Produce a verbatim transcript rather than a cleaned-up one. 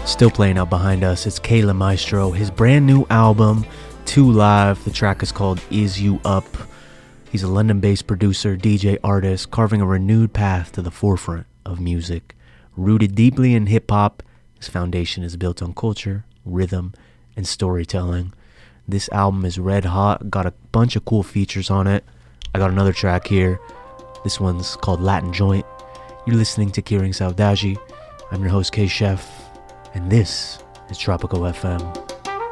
Still playing out behind us, it's Kayla Maestro, his brand new album, Two Live. The track is called Is You Up. He's a London-based producer, D J, artist, carving a renewed path to the forefront of music. Rooted deeply in hip-hop, his foundation is built on culture, rhythm, and storytelling. This album is red hot, got a bunch of cool features on it. I got another track here. This one's called Latin Joint. You're listening to Kiring Saudade. I'm your host, K-Chef, and this is Tropical F M.